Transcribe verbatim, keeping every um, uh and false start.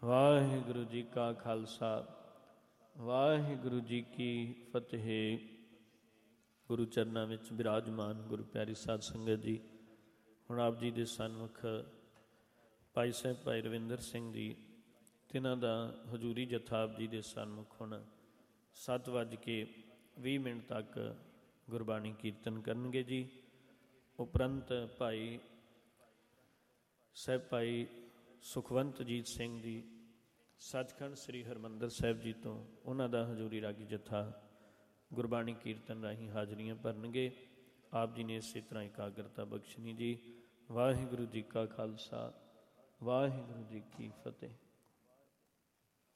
ਵਾਹਿਗੁਰੂ ਜੀ ਕਾ ਖਾਲਸਾ ਵਾਹਿਗੁਰੂ ਜੀ ਕੀ ਫਤਿਹ। ਗੁਰੂ ਚਰਨਾਂ ਵਿੱਚ ਬਿਰਾਜਮਾਨ ਗੁਰੂ ਪਿਆਰੀ ਸਾਧ ਸੰਗਤ ਜੀ, ਹੁਣ ਆਪ ਜੀ ਦੇ ਸਨਮੁਖ ਭਾਈ ਸਾਹਿਬ ਭਾਈ ਰਵਿੰਦਰ ਸਿੰਘ ਜੀ, ਤਿਨਾਂ ਦਾ ਹਜ਼ੂਰੀ ਜਥਾ ਆਪ ਜੀ ਦੇ ਸਨਮੁਖ ਹੁਣ ਸੱਤ ਵੱਜ ਕੇ ਵੀਹ ਮਿੰਟ ਤੱਕ ਗੁਰਬਾਣੀ ਕੀਰਤਨ ਕਰਨਗੇ ਜੀ। ਉਪਰੰਤ ਭਾਈ ਸਾਹਿਬ ਭਾਈ ਸੁਖਵੰਤਜੀਤ ਸਿੰਘ ਜੀ ਸੱਚਖੰਡ ਸ੍ਰੀ ਹਰਿਮੰਦਰ ਸਾਹਿਬ ਜੀ ਤੋਂ, ਉਹਨਾਂ ਦਾ ਹਜ਼ੂਰੀ ਰਾਗੀ ਜਥਾ ਗੁਰਬਾਣੀ ਕੀਰਤਨ ਰਾਹੀਂ ਹਾਜ਼ਰੀਆਂ ਭਰਨਗੇ। ਆਪ ਜੀ ਨੇ ਇਸੇ ਤਰ੍ਹਾਂ ਇਕਾਗਰਤਾ ਬਖਸ਼ਣੀ ਜੀ। ਵਾਹਿਗੁਰੂ ਜੀ ਕਾ ਖਾਲਸਾ ਵਾਹਿਗੁਰੂ ਜੀ ਕੀ ਫਤਿਹ।